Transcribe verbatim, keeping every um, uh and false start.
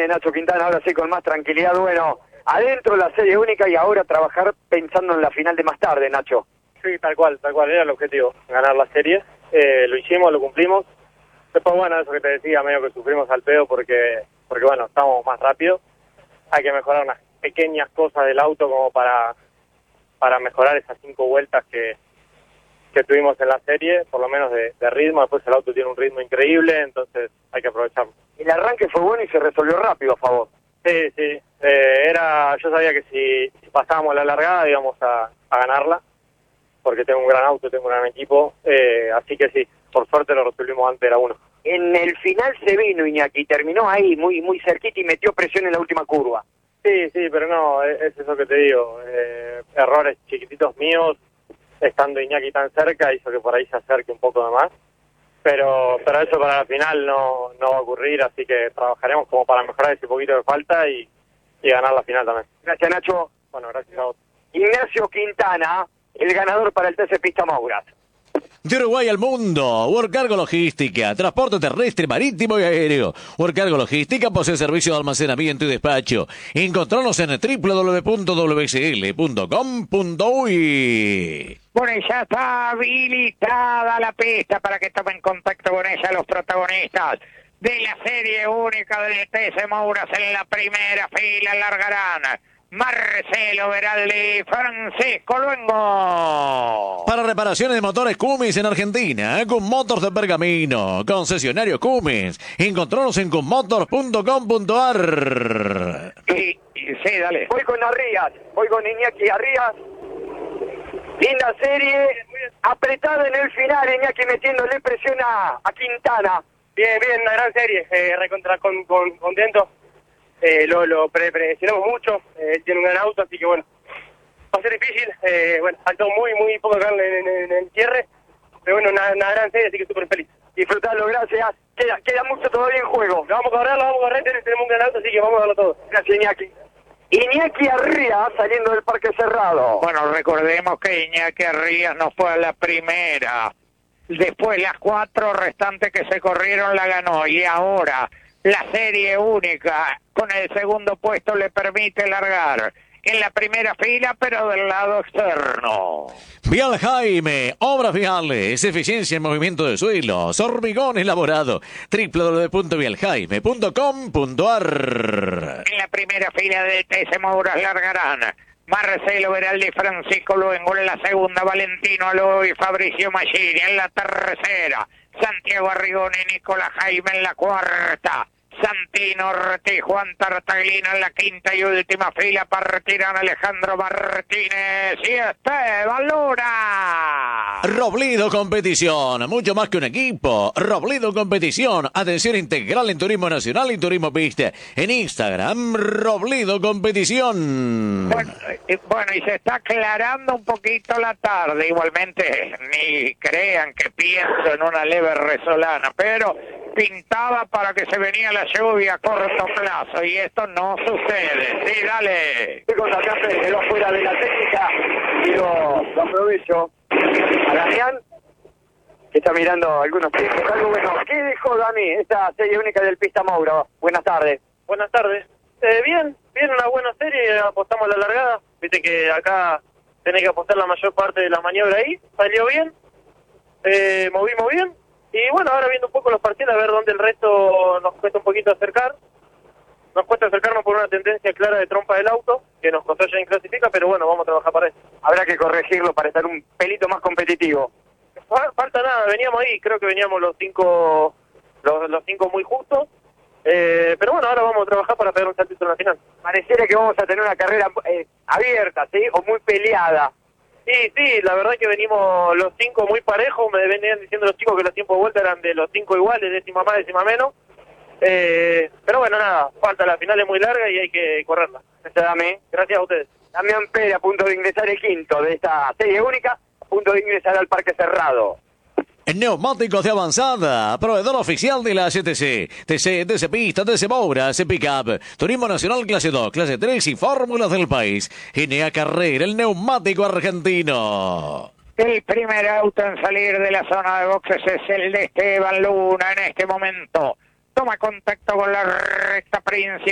viene Nacho Quintana, ahora sí con más tranquilidad. Bueno, adentro la serie única y ahora trabajar pensando en la final de más tarde, Nacho. Sí, tal cual, tal cual, era el objetivo, ganar la serie. Eh, lo hicimos, lo cumplimos. Después, bueno, eso que te decía, medio que sufrimos al pedo porque, porque bueno, estamos más rápido. Hay que mejorar unas pequeñas cosas del auto como para, para mejorar esas cinco vueltas que, que tuvimos en la serie, por lo menos de, de ritmo. Después el auto tiene un ritmo increíble, entonces hay que aprovecharlo. El arranque fue bueno y se resolvió rápido a favor. Sí, sí. Eh, era, yo sabía que si, si pasábamos la largada íbamos a, a ganarla, porque tengo un gran auto, tengo un gran equipo, eh, así que sí, por suerte lo resolvimos antes de la uno. En el final se vino Iñaki, terminó ahí muy muy cerquita y metió presión en la última curva. Sí, sí, pero no, es, es eso que te digo, eh, errores chiquititos míos, estando Iñaki tan cerca, hizo que por ahí se acerque un poco de más, pero pero eso para la final no, no va a ocurrir, así que trabajaremos como para mejorar ese poquito que falta y, y ganar la final también. Gracias, Nacho. Bueno, gracias a vos. Ignacio Quintana, el ganador para el T C Pista Mouras. De Uruguay al mundo, Workcargo Logística, transporte terrestre, marítimo y aéreo. Workcargo Logística posee servicio de almacenamiento y despacho. Encontranos en w w w punto w s l punto com punto u y. Bueno, y ya está habilitada la pista para que tomen contacto con ella los protagonistas de la serie única del T C Mouras. En la primera fila largarán Marcelo Veraldi, Francisco Luengo. Para reparaciones de motores Cummins en Argentina, Cum Motors de Pergamino, concesionario Cummins. Encontranos en cum motors punto com punto a r. Y, y, sí, dale. Voy con Arrías, voy con Iñaki Arrías. Linda serie, apretada en el final, Iñaki metiéndole presión a, a Quintana. Bien, bien, una gran serie, eh, recontra con, con, contento. Eh, lo, lo pre presionamos mucho, eh, tiene un gran auto, así que bueno, va a ser difícil, eh, bueno, faltó muy, muy poco carne en, en, en el cierre, pero bueno, una, una gran serie, así que súper feliz. Disfrutalo, gracias, queda, queda mucho todavía en juego. Lo vamos a correr, lo vamos a correr, tenemos un gran auto, así que vamos a darlo todo. Gracias, Iñaki. Iñaki Arrías saliendo del Parque Cerrado. Bueno, recordemos que Iñaki Arrías no fue a la primera, después las cuatro restantes que se corrieron la ganó, y ahora la serie única con el segundo puesto le permite largar en la primera fila, pero del lado externo. Vial Jaime, obras viales, eficiencia en movimiento de suelos, hormigón elaborado. w w w punto vial jaime punto com punto a r. En la primera fila del T C Mouras largarán Marcelo Veraldi, Francisco Luengo. En la segunda, Valentino Aloy, Fabricio Maggini. En la tercera, Santiago Arrigoni y Nicolás Jaime. En la cuarta, Santino Ortiz, Juan Tartaglino. En la quinta y última fila partirán Alejandro Martínez y Esteban Luna. Robledo Competición, mucho más que un equipo. Robledo Competición, atención integral en turismo nacional y turismo pista. En Instagram, Robledo Competición. Bueno, y, bueno, y se está aclarando un poquito la tarde. Igualmente, ni crean que pienso en una leve resolana, pero pintaba para que se venía la lluvia a corto plazo y esto no sucede. Sí, dale. Estoy con Damián Pérez, quedó fuera de la técnica y lo, lo aprovecho. A Damián, que está mirando algunos tiempos. Algo bueno. ¿Qué dejó, Dami, esta serie única del Pista Moura? Buenas tardes. Buenas tardes. Eh, bien, bien, una buena serie, apostamos la largada. Viste que acá tenés que apostar la mayor parte de la maniobra ahí. Salió bien, eh, movimos bien. Y bueno, ahora viendo un poco los partidos, a ver dónde el resto nos cuesta un poquito acercar. Nos cuesta acercarnos por una tendencia clara de trompa del auto, que nos costó ya en clasifica, pero bueno, vamos a trabajar para eso. Habrá que corregirlo para estar un pelito más competitivo. Falta nada, veníamos ahí, creo que veníamos los cinco los, los cinco muy justos. Eh, pero bueno, ahora vamos a trabajar para pegar un saltito en la final. Pareciera que vamos a tener una carrera eh, abierta, ¿sí? O muy peleada. Sí, sí, la verdad que venimos los cinco muy parejos. Me venían diciendo los chicos que los tiempos de vuelta eran de los cinco iguales, décima más, décima menos. Eh, pero bueno, nada, falta, la final es muy larga y hay que correrla. Gracias, Dami. Gracias a ustedes. Damián Pérez, a punto de ingresar el quinto de esta serie única, a punto de ingresar al Parque Cerrado. En neumáticos de avanzada, proveedor oficial de la C T C, T C, T C Pista, T C Mouras, C Pickup, Turismo Nacional Clase dos, Clase tres y Fórmulas del país. N A Carrera, el neumático argentino. El primer auto en salir de la zona de boxes es el de Esteban Luna en este momento. Toma contacto con la recta principal.